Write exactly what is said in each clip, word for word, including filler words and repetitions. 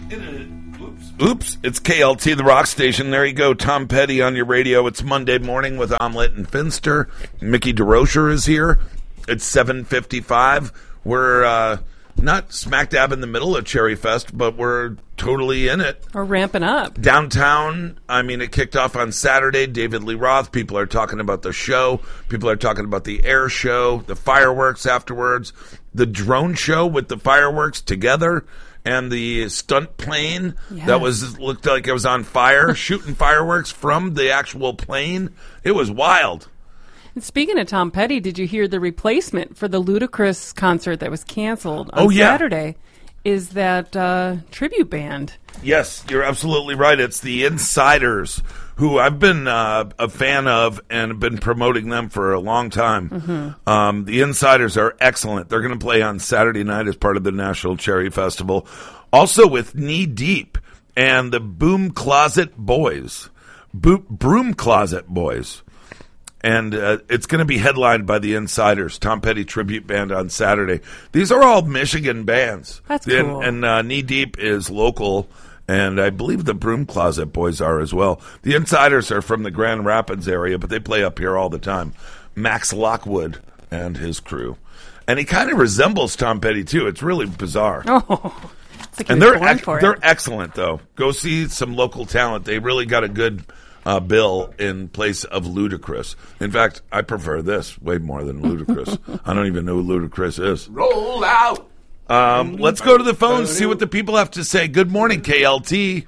Oops. Oops. It's K L T, the rock station. There you go. Tom Petty on your radio. It's Monday morning with Omelette and Finster. Mickey DeRocher is here. It's seven fifty-five. We're uh, not smack dab in the middle of Cherry Fest, but we're totally in it. We're ramping up. Downtown, I mean, it kicked off on Saturday. David Lee Roth. People are talking about the show. People are talking about the air show, the fireworks afterwards, the drone show with the fireworks together. And the stunt plane yes. that was looked like it was on fire, shooting fireworks from the actual plane. It was wild. And speaking of Tom Petty, did you hear the replacement for the Ludacris concert that was canceled on oh, yeah. Saturday? Is that uh, tribute band? Yes, you're absolutely right. It's the Insiders, who I've been uh, a fan of and been promoting them for a long time. Mm-hmm. Um, the Insiders are excellent. They're going to play on Saturday night as part of the National Cherry Festival. Also with Knee Deep and the Boom Closet Boys. Bo- Broom Closet Boys. And uh, it's going to be headlined by the Insiders, Tom Petty tribute band on Saturday. These are all Michigan bands. That's and, cool. And uh, Knee Deep is local. And I believe the Broom Closet Boys are as well. The Insiders are from the Grand Rapids area, but they play up here all the time. Max Lockwood and his crew. And he kind of resembles Tom Petty, too. It's really bizarre. Oh, it's like and they're born for they're it. excellent, though. Go see some local talent. They really got a good uh, bill in place of Ludacris. In fact, I prefer this way more than Ludacris. I don't even know who Ludacris is. Roll out! Um, let's go to the phone, see what the people have to say. Good morning, K L T.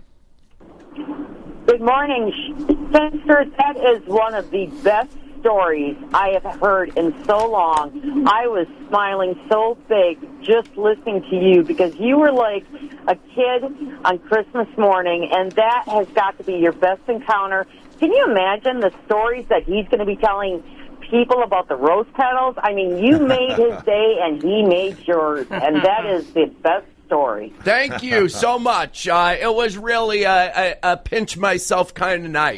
Good morning, Spencer. That is one of the best stories I have heard in so long. I was smiling so big just listening to you because you were like a kid on Christmas morning, and that has got to be your best encounter. Can you imagine the stories that he's going to be telling people about the rose petals? I mean, you made his day, and he made yours, and that is the best story. Thank you so much. Uh, it was really a, a, a pinch myself kind of night.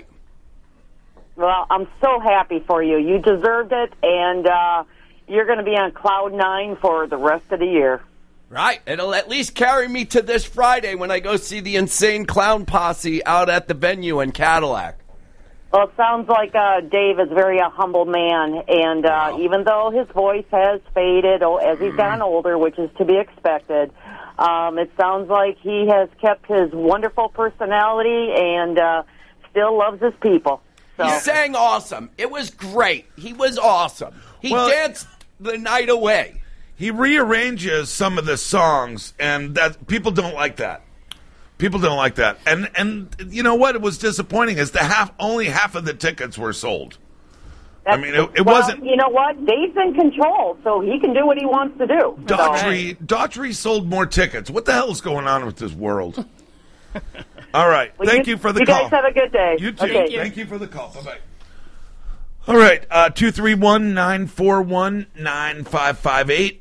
Well, I'm so happy for you. You deserved it, and uh, you're going to be on cloud nine for the rest of the year. Right. It'll at least carry me to this Friday when I go see the Insane Clown Posse out at the venue in Cadillac. Well, it sounds like uh, Dave is very a humble man, and uh, wow. even though his voice has faded oh, as he's gotten older, which is to be expected, um, it sounds like he has kept his wonderful personality and uh, still loves his people. So. He sang awesome. It was great. He was awesome. He well, danced the night away. He rearranges some of the songs, and that people don't like that. People don't like that. And and you know what? It was disappointing is the half only half of the tickets were sold. That's, I mean, it, it well, wasn't. You know what? Dave's in control, so he can do what he wants to do. Daughtry, so. Daughtry sold more tickets. What the hell is going on with this world? All right. Well, Thank you, you for the you call. You guys have a good day. You too. Okay. Thank you for the call. Bye-bye. All right. Uh, two three one, nine four one, nine five five eight.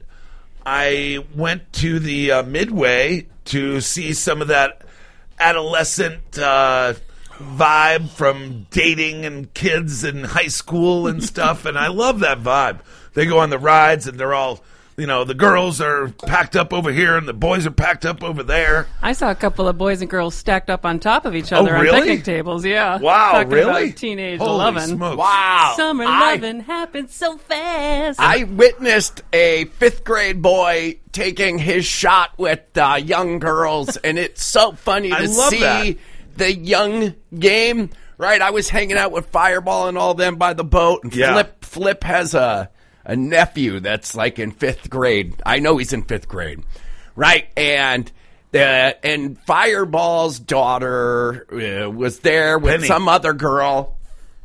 I went to the uh, Midway to see some of that adolescent uh, vibe from dating and kids in high school and stuff, and I love that vibe. They go on the rides, and they're all, you know, the girls are packed up over here, and the boys are packed up over there. I saw a couple of boys and girls stacked up on top of each other oh, really? on picnic tables, yeah. Wow, Talking really? About teenage Holy loving. smokes. Wow. Summer I, loving happens so fast. I witnessed a fifth grade boy taking his shot with uh, young girls, and it's so funny to see that. the young game. Right, I was hanging out with Fireball and all them by the boat, and yeah. Flip Flip has a a nephew that's like in fifth grade. I know he's in fifth grade, right? And the and Fireball's daughter uh, was there with Penny. some other girl,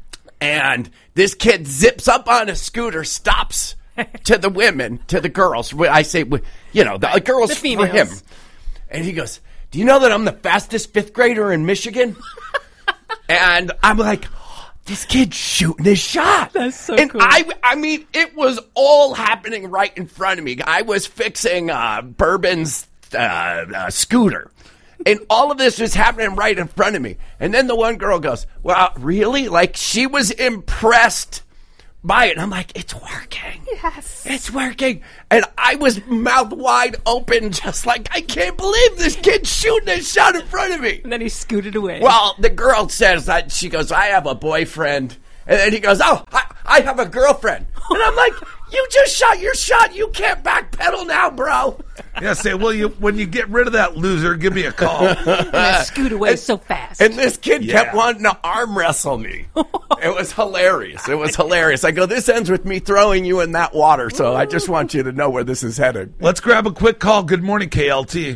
and this kid zips up on a scooter, stops to the women, to the girls. I say, you know, the girls the for him, and he goes, "Do you know that I'm the fastest fifth grader in Michigan?" And I'm like, this kid's shooting his shot. That's so and cool. I, I mean, it was all happening right in front of me. I was fixing uh, Bourbon's uh, uh, scooter. And all of this was happening right in front of me. And then the one girl goes, well, really? Like, she was impressed by it, and I'm like, it's working. Yes. It's working. And I was mouth wide open, just like, I can't believe this kid's shooting a shot in front of me. And then he scooted away. Well, the girl says that, she goes, I have a boyfriend. And then he goes, oh, I, I have a girlfriend. And I'm like, you just shot your shot. You can't backpedal now, bro. Yeah, say, well, you when you get rid of that loser, give me a call. and I scoot away so fast. And this kid Yeah. kept wanting to arm wrestle me. It was hilarious. It was hilarious. I go, this ends with me throwing you in that water, so I just want you to know where this is headed. Let's grab a quick call. Good morning, K L T.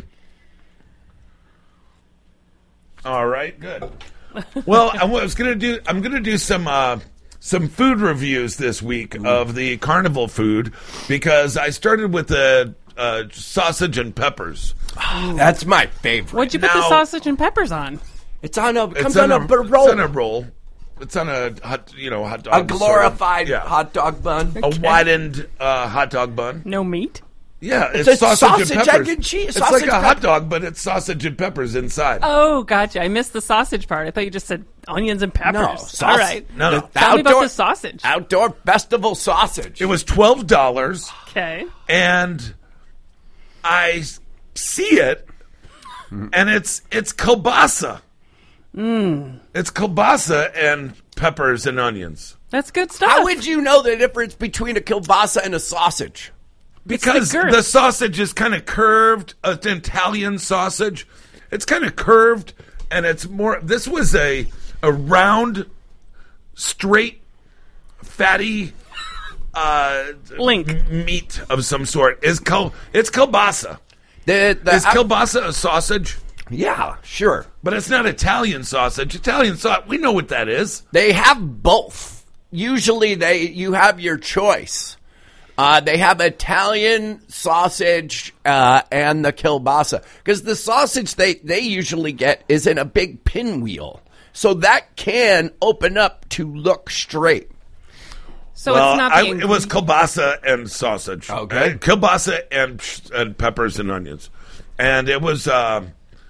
All right, good. Well, I was gonna do. I'm gonna do some uh, some food reviews this week of the carnival food because I started with the uh, sausage and peppers. That's my favorite. What'd you put Now- the sausage and peppers on? It's on a, it comes It's on, on a, b- roll. It's on a roll. It's on a hot, you know, hot dog. a sort of. glorified Yeah. hot dog bun. a widened uh, hot dog bun. No meat? Yeah, it's, It's a sausage, sausage, and egg, peppers. and cheese. It's Sausage, like a pep- hot dog, but it's sausage and peppers inside. Oh, gotcha. I missed the sausage part. I thought you just said onions and peppers. No, All sausage. right. No, no. The Tell me about outdoor- the sausage. Outdoor festival sausage. It was twelve dollars, Okay. and I s- see it, and it's it's kielbasa. Mm. It's kielbasa and peppers and onions. That's good stuff. How would you know the difference between a kielbasa and a sausage? Because girth. the sausage is kind of curved. uh, It's an Italian sausage. It's kind of curved, and it's more. This was a a round, straight, fatty uh, Link. m- meat of some sort. Is kil- it's kielbasa. The, the Is out- kielbasa a sausage? yeah, sure. But it's not Italian sausage. Italian sausage, we know what that is. They have both. Usually, they you have your choice. Uh, they have Italian sausage uh, and the kielbasa because the sausage they, they usually get is in a big pinwheel, so that can open up to look straight. So well, it's not I, being... it was kielbasa and sausage. Okay. Uh, kielbasa and and peppers and onions, and it was uh,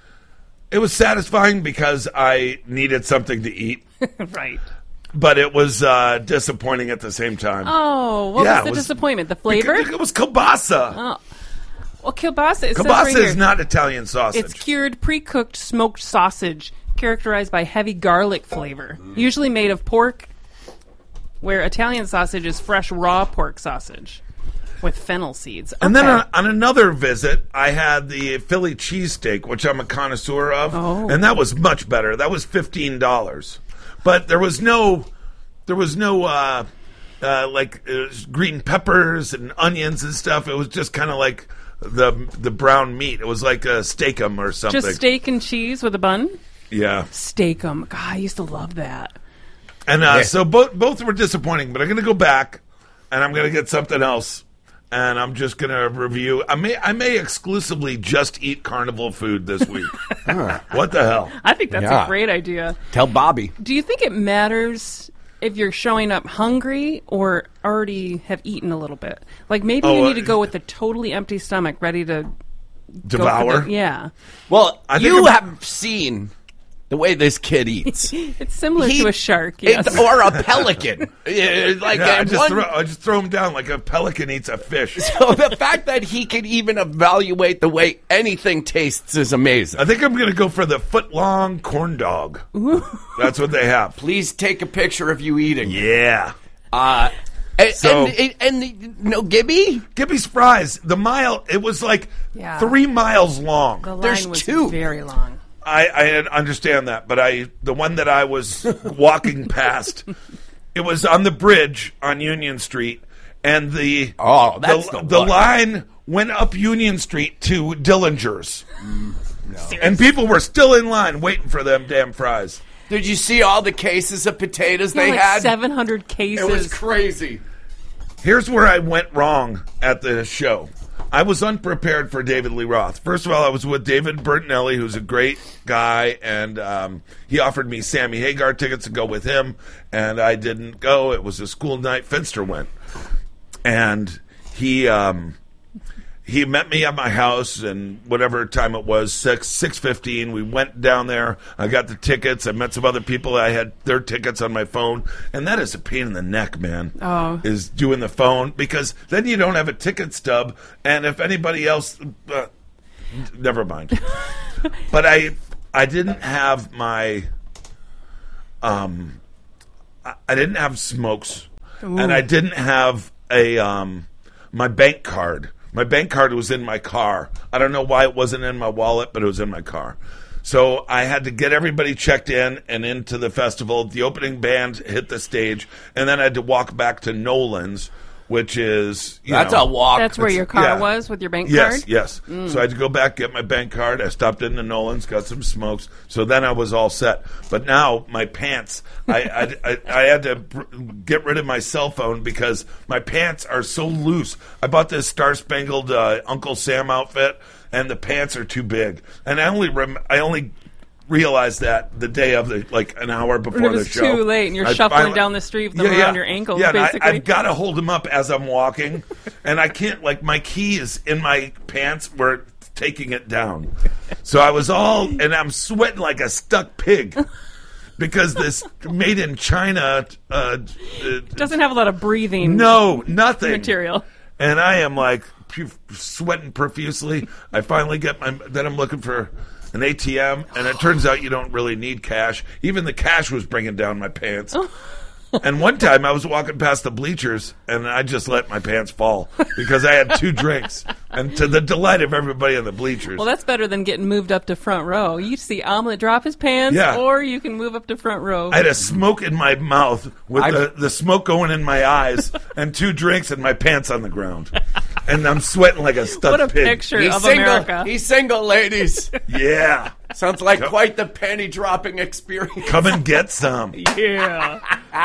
it was satisfying because I needed something to eat, right. but it was uh, disappointing at the same time. Oh, what Yeah, was the it was- disappointment? The flavor? Because It was kielbasa. Oh. Well, kielbasa, it says Kielbasa right here, is not Italian sausage. it's cured, pre-cooked smoked sausage characterized by heavy garlic flavor, usually made of pork, where Italian sausage is fresh raw pork sausage with fennel seeds. And then Okay. on, on another visit, I had the Philly cheesesteak, which I'm a connoisseur of, Oh. and that was much better. That was fifteen dollars, but there was no, there was no uh, uh, like uh, green peppers and onions and stuff. It was just kind of like the the brown meat. It was like a steakum or something. Just steak and cheese with a bun? Yeah, Steakum. God, I used to love that. and uh, so both both were disappointing. But I'm going to go back, and I'm going to get something else. And I'm just going to review. I may I may exclusively just eat carnival food this week. What the hell? I think that's Yeah. a great idea. Tell Bobby. Do you think it matters if you're showing up hungry or already have eaten a little bit? Like maybe Oh, you uh, need to go with a totally empty stomach, ready to go for Devour? the- yeah, Well, I think you I'm- have seen the way this kid eats. it's similar He- to a shark. it- Yes. or a pelican. Yeah, like Yeah, uh, I just one- throw I just throw him down like a pelican eats a fish. So the fact that he can even evaluate the way anything tastes is amazing. I think I'm going to go for the foot long corn dog. That's what they have. Please take a picture of you eating. Yeah. Uh, and, So- and, and, and no Gibby? Gibby's fries. The mile. It was like Yeah. three miles long. the line there's was two. very long. I, I understand that, but I the one that I was walking past, it was on the bridge on Union Street, and the Oh, that's the, the the one. line went up Union Street to Dillinger's, and people were still in line waiting for them damn fries. Did you see all the cases of potatoes they like had? seven hundred cases. It was crazy. Here's where I went wrong at the show. I was unprepared for David Lee Roth. First of all, I was with David Bertinelli, who's a great guy, and um, he offered me Sammy Hagar tickets to go with him, and I didn't go. It was a school night. Finster went, and he um, he met me at my house, and whatever time it was, six six fifteen. We went down there. I got the tickets. I met some other people. I had their tickets on my phone, and that is a pain in the neck, man. Oh. Is doing the phone, because then you don't have a ticket stub, and if anybody else, uh, never mind. But I I didn't have my um I, I didn't have smokes, Ooh. and I didn't have a um my bank card. My bank card was in my car. I don't know why it wasn't in my wallet, but it was in my car. So I had to get everybody checked in and into the festival. The opening band hit the stage, and then I had to walk back to Nolan's, which is, you That's know, a walk. That's where It's- your car yeah. was with your bank Yes, card? yes. So I had to go back, get my bank card. I stopped into Nolan's, got some smokes. So then I was all set. But now my pants, I, I, I, I had to br- get rid of my cell phone because my pants are so loose. I bought this Star Spangled uh, Uncle Sam outfit, and the pants are too big. And I only rem- I only realized that the day of the, like an hour before It was the show. too late, and you're I shuffling finally- down the street with them around your ankles, yeah, and I- basically. I've got to hold them up as I'm walking, and I can't, like, my key is in my pants where it's taking it down. So I was all, and I'm sweating like a stuck pig because this made in China uh, uh, Doesn't have a lot of breathing no, nothing. material. And I am like pu- sweating profusely. I finally get my, then I'm looking for an A T M, and it turns out you don't really need cash. Even the cash was bringing down my pants. And one time I was walking past the bleachers, and I just let my pants fall because I had two drinks, and to the delight of everybody in the bleachers. Well, that's better than getting moved up to front row. You see Omelet drop his pants, Yeah. or you can move up to front row. I had a smoke in my mouth with I've- the, the smoke going in my eyes, and two drinks and my pants on the ground. And I'm sweating like a stuck What a pig. picture He's of single. America. He's single, ladies. Yeah. Sounds like quite the penny dropping experience. Come and get some. Yeah.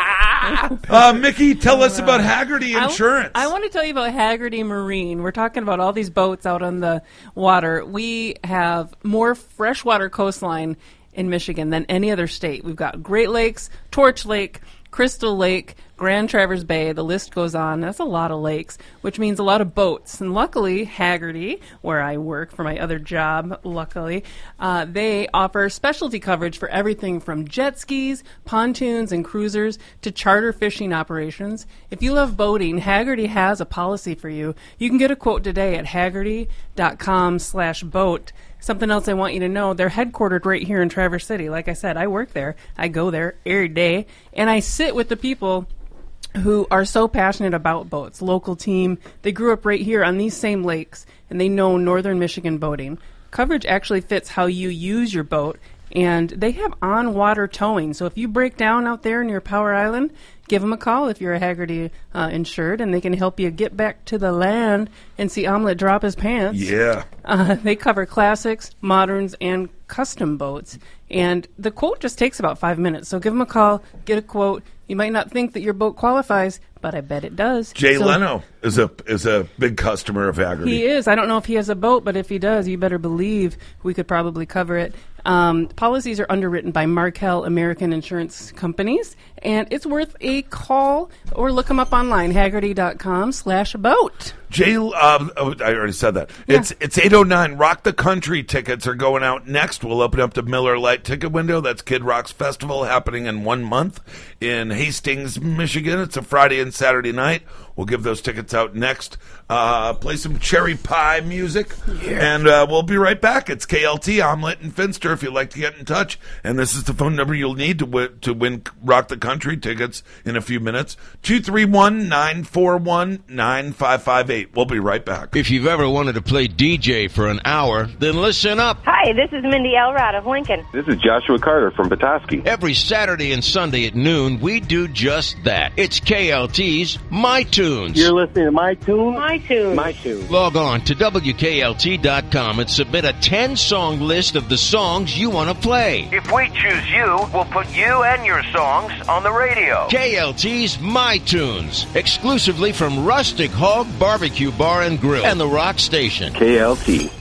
Uh, Mickey, tell us about Haggerty I- Insurance. I, want to tell you about Haggerty Marine. We're talking about all these boats out on the water. We have more freshwater coastline in Michigan than any other state. We've got Great Lakes, Torch Lake, Crystal Lake, Grand Traverse Bay. The list goes on. That's a lot of lakes, which means a lot of boats. And luckily, Haggerty, where I work for my other job, luckily, uh, they offer specialty coverage for everything from jet skis, pontoons, and cruisers to charter fishing operations. If you love boating, Haggerty has a policy for you. You can get a quote today at haggerty.com slash boat. Something else I want you to know, they're headquartered right here in Traverse City. Like I said, I work there. I go there every day, and I sit with the people who are so passionate about boats. Local team, they grew up right here on these same lakes, and they know northern Michigan boating. Coverage actually fits how you use your boat, and they have on-water towing. So if you break down out there near Power Island, give them a call if you're a Haggerty uh, insured, and they can help you get back to the land and see Omelet drop his pants. Yeah. Uh, they cover classics, moderns, and custom boats. And the quote just takes about five minutes. So give them a call, get a quote. You might not think that your boat qualifies, but I bet it does. Jay So Leno is a is a big customer of Haggerty. He is. I don't know if he has a boat, but if he does, you better believe we could probably cover it. Um, policies are underwritten by Markel American Insurance Companies, and it's worth a call or look them up online, haggerty.com slash boat. Jay, uh, oh, I already said that. It's it's eight oh nine. Rock the Country tickets are going out next. We'll open up the Miller Lite ticket window. That's Kid Rock's festival happening in one month in Hastings, Michigan. It's a Friday and Saturday night. We'll give those tickets out next. Uh, play some cherry pie music, and uh, we'll be right back. It's K L T, Omelet, and Finster if you'd like to get in touch. And this is the phone number you'll need to win, to win Rock the Country tickets in a few minutes. two three one, nine four one, nine five five eight. We'll be right back. If you've ever wanted to play D J for an hour, then listen up. Hi, this is Mindy Elrod of Lincoln. This is Joshua Carter from Petoskey. Every Saturday and Sunday at noon, we do just that. It's K L T's My Tunes. You're listening to My Tune? My tune. My Tune. Log on to W K L T dot com and submit a ten-song list of the songs you want to play. If we choose you, we'll put you and your songs on the radio. K L T's My Tunes, exclusively from Rustic Hog Barbecue Bar and Grill and the Rock Station. K L T.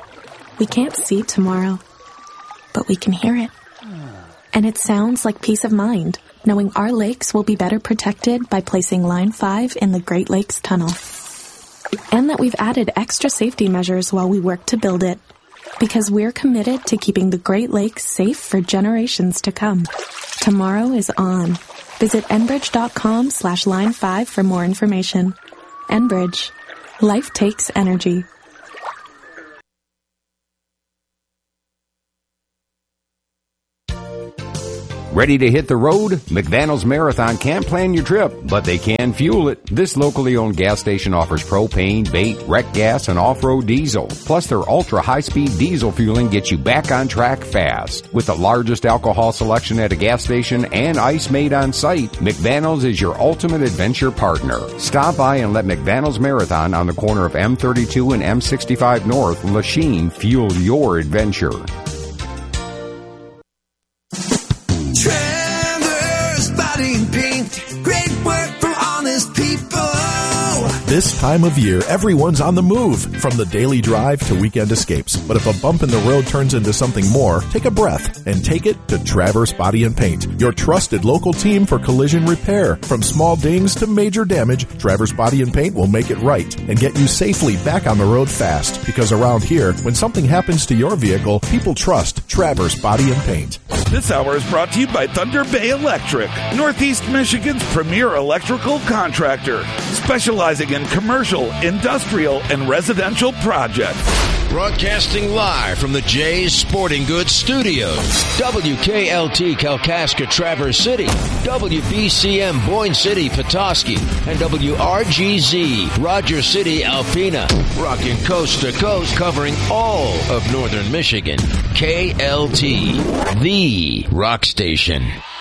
We can't see tomorrow, but we can hear it. And it sounds like peace of mind, knowing our lakes will be better protected by placing Line five in the Great Lakes Tunnel. and that we've added extra safety measures while we work to build it. Because we're committed to keeping the Great Lakes safe for generations to come. Tomorrow is on. Visit Enbridge.com slash line five for more information. Enbridge. Life takes energy. Ready to hit the road? McDaniels Marathon can't plan your trip, but they can fuel it. This locally owned gas station offers propane, bait, wreck gas, and off-road diesel. Plus, their ultra-high-speed diesel fueling gets you back on track fast. With the largest alcohol selection at a gas station and ice made on site, McDaniels is your ultimate adventure partner. Stop by and let McDaniels Marathon on the corner of M thirty-two and M sixty-five North, Lachine, fuel your adventure. Trevor's Body and Paint. Great work from honest people. This time of year, everyone's on the move, from the daily drive to weekend escapes. But if a bump in the road turns into something more, take a breath and take it to Traverse Body and Paint, your trusted local team for collision repair. From small dings to major damage, Traverse Body and Paint will make it right and get you safely back on the road fast. Because around here, when something happens to your vehicle, people trust Traverse Body and Paint. This hour is brought to you by Thunder Bay Electric, Northeast Michigan's premier electrical contractor, specializing in commercial, industrial, and residential projects. Broadcasting live from the Jay's Sporting Goods Studios. W K L T Kalkaska Traverse City, W B C M Boyne City Petoskey, and W R G Z Rogers City Alpena. Rocking coast to coast, covering all of northern Michigan. K L T, the rock station.